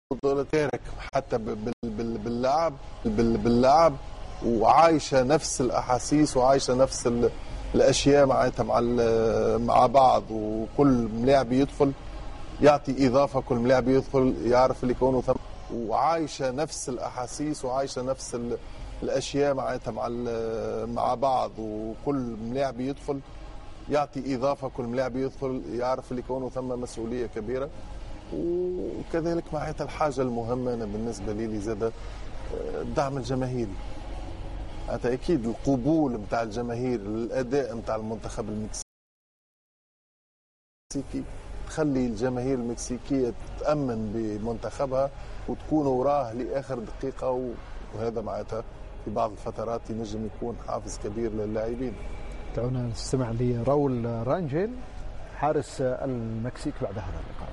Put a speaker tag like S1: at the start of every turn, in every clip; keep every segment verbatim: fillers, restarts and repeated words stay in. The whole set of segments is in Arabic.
S1: تارك حتى باللعب باللعب وعايشه نفس الاحاسيس وعايشه نفس الاشياء معناتها مع مع بعض، وكل ملاعب يدخل يعطي اضافه، كل ملاعب يدخل يعرف اللي يكونوا ثم، وعايشه نفس الاحاسيس وعايشه نفس الاشياء معناتها مع مع بعض، وكل ملاعب يدخل يعطي اضافه، كل ملاعب يدخل يعرف اللي يكونوا ثم مسؤوليه كبيره. وكذلك معناتها الحاجه المهمه أنا بالنسبه لي زاد الدعم الجماهيري. هذا اكيد القبول نتاع الجماهير الاداء نتاع المنتخب المكسيكي تخلي الجماهير المكسيكيه تامن بمنتخبها وتكون وراه لاخر دقيقه، وهذا معناتها في بعض الفترات ينجم يكون حافز كبير للاعبين.
S2: دعونا نستمع لراول رانجيل حارس المكسيك بعد هذا اللقاء.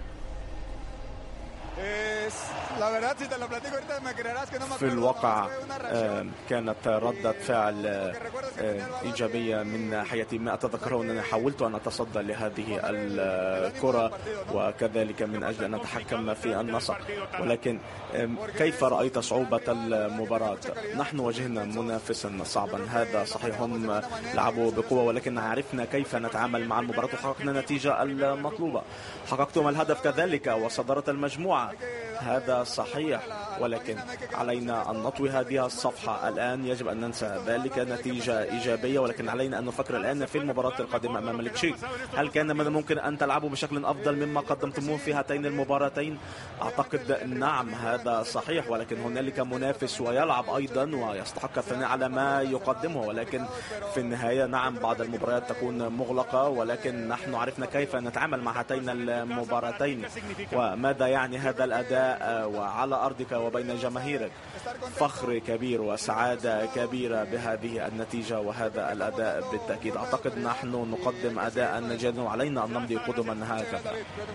S3: في الواقع كانت ردة فعل إيجابية من ناحية ما أتذكره أنني حاولت أن أتصدى لهذه الكرة وكذلك من أجل أن أتحكم في النسق، ولكن كيف رأيت صعوبة المباراة؟ نحن واجهنا منافسا صعبا، هذا صحيح، هم لعبوا بقوة ولكن عرفنا كيف نتعامل مع المباراة وحققنا النتيجة المطلوبة. حققتم الهدف كذلك وصدرت المجموعة، هذا صحيح، ولكن علينا أن نطوي هذه الصفحة الآن. يجب أن ننسى ذلك، نتيجة إيجابية، ولكن علينا أن نفكر الآن في المباراة القادمة أمام المكسيك. هل كان من الممكن أن تلعبوا بشكل أفضل مما قدمتموه في هاتين المباراتين؟ أعتقد نعم، هذا صحيح، ولكن هنالك منافس ويلعب أيضا ويستحق الثناء على ما يقدمه، ولكن في النهاية نعم بعض المباريات تكون مغلقة، ولكن نحن عرفنا كيف نتعامل مع هاتين المباراتين وماذا يعني هذا الأداء وعلى أرضك وبين جماهيرك. فخر كبير وسعادة كبيرة بهذه النتيجة وهذا الأداء بالتأكيد. أعتقد نحن نقدم أداء جيدا وعلينا أن نمضي قدما هكذا.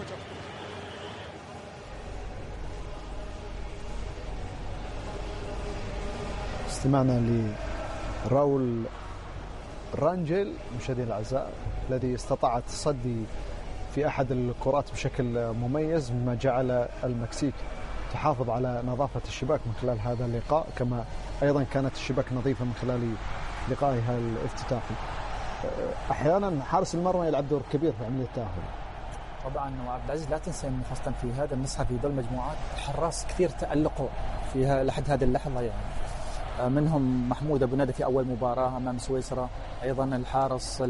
S2: استمعنا لراول رانجيل مشاهدينا الأعزاء الذي استطاع التصدي في أحد الكرات بشكل مميز، مما جعل المكسيك تحافظ على نظافة الشباك من خلال هذا اللقاء، كما أيضا كانت الشباك نظيفة من خلال لقائها الافتتاحي. أحيانا حارس المرمى يلعب دور كبير في عملية التأهل.
S4: طبعا وعبد العزيز لا تنسى انه خاصة في هذا النسخة في دور المجموعات الحراس كثير تألقوا فيها لحد هذه اللحظة، يعني منهم محمود أبو ندى في أول مباراة أمام سويسرا، أيضا الحارس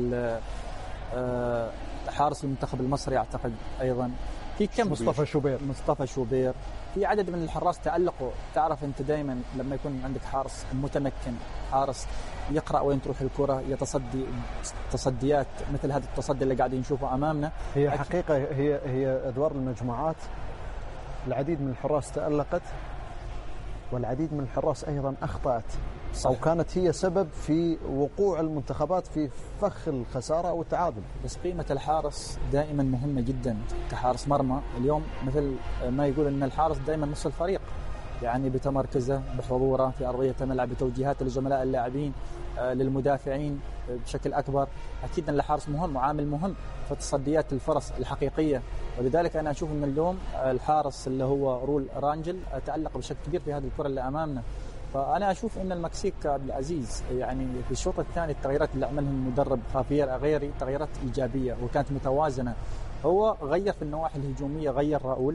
S4: حارس المنتخب المصري أعتقد أيضا في كم
S2: مصطفى شوبير
S4: مصطفى شوبير في عدد من الحراس تألقوا. تعرف أنت دائما لما يكون عندك حارس متمكن، حارس يقرأ وين تروح الكرة، يتصدي تصديات مثل هذا التصدي اللي قاعدين نشوفه أمامنا.
S2: هي حقيقة هي هي أدوار المجموعات العديد من الحراس تألقت والعديد من الحراس أيضا أخطأت، أو كانت هي سبب في وقوع المنتخبات في فخ الخسارة أو التعادل.
S4: بس قيمة الحارس دائما مهمة جدا كحارس مرمى. اليوم مثل ما يقول أن الحارس دائما نصف الفريق، يعني بتمركزه بحضوره في أرضية الملعب بتوجيهات لزملاء اللاعبين للمدافعين بشكل أكبر. أكيد أن الحارس مهم وعامل مهم في تصديات الفرص الحقيقية، ولذلك أنا أشوف أن اليوم الحارس اللي هو رول رانجل تألق بشكل كبير في هذه الكرة اللي أمامنا. فأنا أشوف أن المكسيك عبد العزيز يعني في الشوط الثاني التغييرات اللي عملها المدرب خافير أغيري تغييرات إيجابية وكانت متوازنة. هو غير في النواحي الهجومية، غير راؤول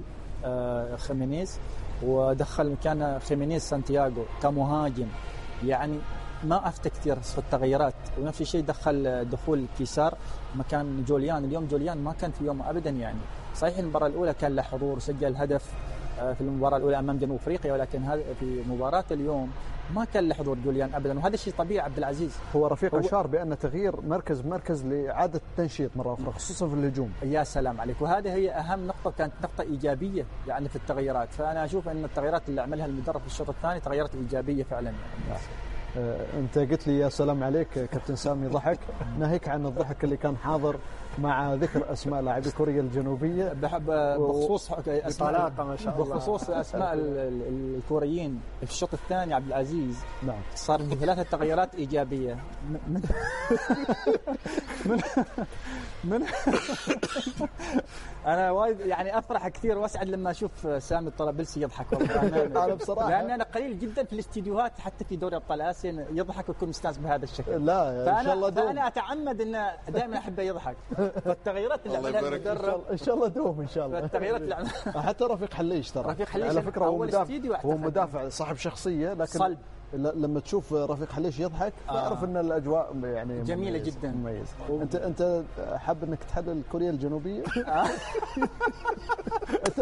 S4: آه خيمينيز ودخل مكان خيمينيز سانتياغو كمهاجم، يعني ما أفتى كثير في التغييرات. ونفس الشيء دخل دخول كيسار مكان جوليان. اليوم جوليان ما كان في يومه أبدا، يعني صحيح المباراة الأولى كان له حضور وسجل هدف في المباراة الأولى أمام جنوب أفريقيا، ولكن هذا في مباراة اليوم ما كان له حضور جوليان أبدا، وهذا الشيء طبيعي. عبد العزيز
S2: هو رفيق هو أشار بأن تغيير مركز مركز لإعادة التنشيط مرة أخرى خصوصا في الهجوم.
S4: يا سلام عليك، وهذه هي أهم نقطة، كانت نقطة إيجابية يعني في التغييرات. فأنا أشوف أن التغييرات اللي عملها المدرب في الشوط الثاني تغيرات إيجابية فعلا يعني.
S2: أنت قلت لي يا سلام عليك كابتن سامي ضحك، ناهيك عن الضحك اللي كان حاضر مع ذكر أسماء لاعبي كوريا الجنوبية
S4: بحب بخصوص أسماء ما شاء الله بخصوص أسماء الكوريين في الشوط الثاني عبد العزيز.
S2: نعم.
S4: صار في ثلاثة تغييرات إيجابية
S2: من من
S4: انا وايد يعني افرح كثير واسعد لما اشوف سامي الطرابلسي يضحك والله.
S2: انا بصراحه
S4: لان انا قليل جدا في الاستديوهات حتى في دوري ابطال اسيا يضحك ويكون مستانس بهذا الشكل.
S2: لا ان شاء الله دوم.
S4: فانا اتعمد ان دائما احبه يضحك. فالتغييرات اللي
S1: الله
S4: عملها
S1: يبارك
S4: المدرب
S2: ان شاء الله دوم ان شاء الله.
S4: التغييرات اللي عملها
S2: حتى رفيق حليش ترى
S4: رفيق حليش
S2: على فكره هو مدافع
S4: مدافع
S2: هو مدافع صاحب شخصيه لكن
S4: صلب.
S2: لما تشوف رفيق حليش يضحك تعرف
S4: آه.
S2: ان الاجواء يعني
S4: جميله جدا
S2: مميزه. انت انت حاب انك تحلل كوريا الجنوبيه؟ انت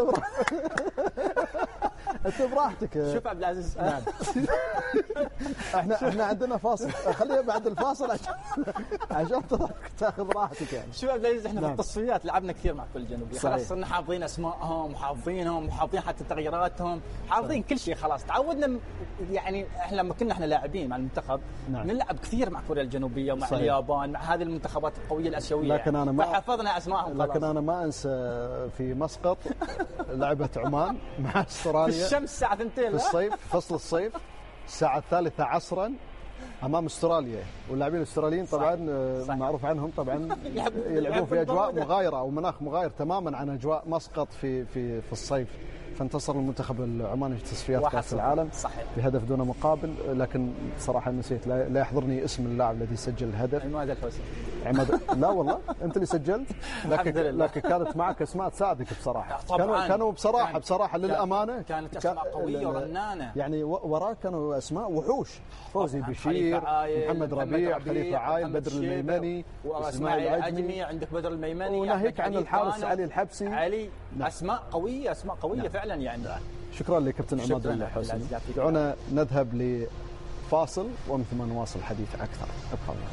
S2: انت براحتك.
S4: شوف عبد العزيز
S2: نعم. احنا احنا عندنا فاصل خليها بعد الفاصل عشان عشان تاخذ راحتك يعني.
S4: شوف عبد العزيز احنا
S2: نعم.
S4: في التصفيات لعبنا كثير مع كوريا الجنوبيه خلاص صرنا حافظين اسمائهم وحافظينهم وحافظين حتى تغييراتهم حافظين كل شيء خلاص تعودنا يعني احنا لما كنا احنا لاعبين مع المنتخب
S2: نعم.
S4: نلعب كثير مع كوريا الجنوبيه ومع
S2: صحيح.
S4: اليابان مع هذه المنتخبات القويه الاسيويه
S2: لكن انا ما
S4: فحفظنا اسمائهم خلاص.
S2: لكن انا ما انسى في مسقط لعبه عمان مع استراليا
S4: في الشمس الساعه اثنتين
S2: في الصيف فصل الصيف الساعه الثالثة عصرا امام استراليا واللاعبين الاستراليين طبعا صحيح. معروف عنهم طبعا يلعبون في اجواء مغايره او مناخ مغاير تماما عن اجواء مسقط في في في الصيف. فانتصر المنتخب العماني في تصفيات كاس العالم
S4: صحيح.
S2: بهدف دون مقابل. لكن صراحه نسيت لا يحضرني اسم اللاعب الذي سجل الهدف.
S4: عماد الحوسي.
S2: عماد لا والله انت اللي سجلت لكن لكن كانت معك اسماء تساعدك بصراحه. كانوا كانوا بصراحه كان بصراحه للامانه
S4: كانت اسماء قويه ورنانه
S2: يعني وراك كانوا اسماء وحوش. فوزي بشير محمد ربيع خليفه عايل بدر الميمني
S4: اسماعيل العجمي عندك بدر الميمني
S2: وناهيك عن الحارس علي الحبسي
S4: علي نعم. اسماء قويه اسماء قويه نعم. فعلا يعني.
S2: شكرا لكابتن عماد الحوسي. دعونا نذهب لفاصل ومن ثم نواصل الحديث اكثر. ابقوا